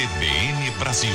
CBN Brasil.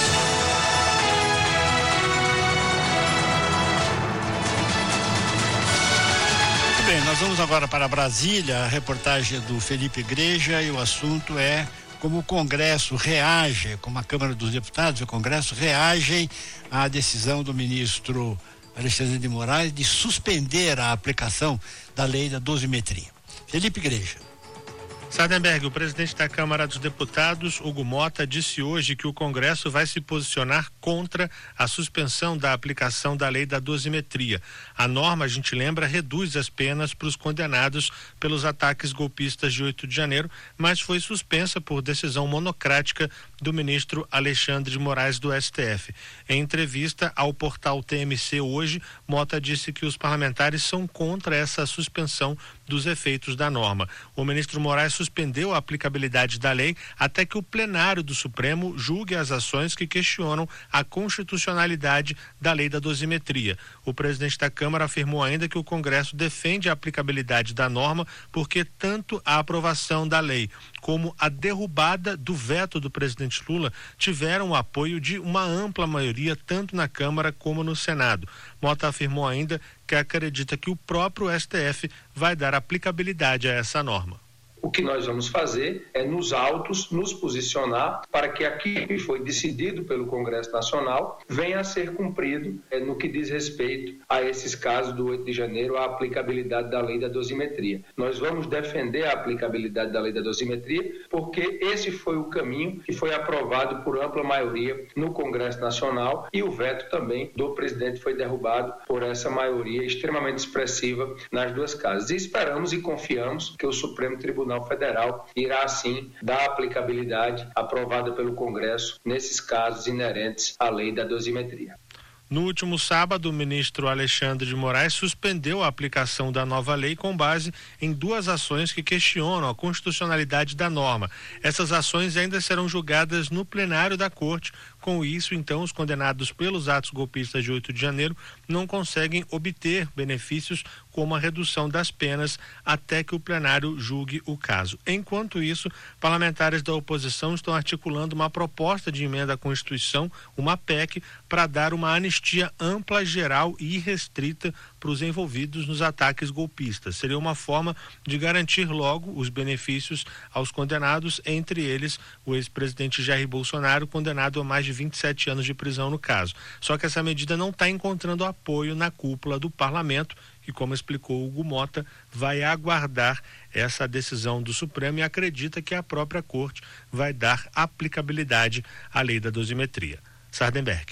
Bem, nós vamos agora para Brasília, a reportagem do Felipe Igreja, e o assunto é como o Congresso reage, como a Câmara dos Deputados e o Congresso reagem à decisão do ministro Alexandre de Moraes de suspender a aplicação da lei da dosimetria. Felipe Igreja. Sardenberg, o presidente da Câmara dos Deputados, Hugo Mota, disse hoje que o Congresso vai se posicionar contra a suspensão da aplicação da lei da dosimetria. A norma, a gente lembra, reduz as penas para os condenados pelos ataques golpistas de 8 de janeiro, mas foi suspensa por decisão monocrática do ministro Alexandre de Moraes do STF. Em entrevista ao portal TMC hoje, Mota disse que os parlamentares são contra essa suspensão dos efeitos da norma. O ministro Moraes suspendeu a aplicabilidade da lei até que o plenário do Supremo julgue as ações que questionam a constitucionalidade da lei da dosimetria. O presidente da Câmara afirmou ainda que o Congresso defende a aplicabilidade da norma porque tanto a aprovação da lei como a derrubada do veto do presidente Lula tiveram o apoio de uma ampla maioria tanto na Câmara como no Senado. Mota afirmou ainda que acredita que o próprio STF vai dar aplicabilidade a essa norma. O que nós vamos fazer é, nos autos, nos posicionar para que aquilo que foi decidido pelo Congresso Nacional venha a ser cumprido no que diz respeito a esses casos do 8 de janeiro, a aplicabilidade da lei da dosimetria. Nós vamos defender a aplicabilidade da lei da dosimetria porque esse foi o caminho que foi aprovado por ampla maioria no Congresso Nacional e o veto também do presidente foi derrubado por essa maioria extremamente expressiva nas duas casas. E esperamos e confiamos que o Supremo Tribunal Federal irá, assim, dar aplicabilidade aprovada pelo Congresso nesses casos inerentes à lei da dosimetria. No último sábado, o ministro Alexandre de Moraes suspendeu a aplicação da nova lei com base em 2 ações que questionam a constitucionalidade da norma. Essas ações ainda serão julgadas no plenário da Corte. Com isso, então, os condenados pelos atos golpistas de 8 de janeiro não conseguem obter benefícios como a redução das penas até que o plenário julgue o caso. Enquanto isso, parlamentares da oposição estão articulando uma proposta de emenda à Constituição, uma PEC, para dar uma anistia ampla, geral e irrestrita para os envolvidos nos ataques golpistas. Seria uma forma de garantir logo os benefícios aos condenados, entre eles o ex-presidente Jair Bolsonaro, condenado a mais de 27 anos de prisão no caso. Só que essa medida não está encontrando apoio na cúpula do parlamento, que, como explicou Hugo Mota, vai aguardar essa decisão do Supremo e acredita que a própria Corte vai dar aplicabilidade à lei da dosimetria. Sardenberg.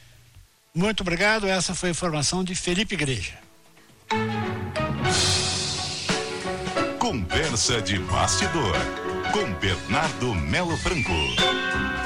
Muito obrigado, essa foi a informação de Felipe Igreja. Conversa de bastidor com Bernardo Melo Franco.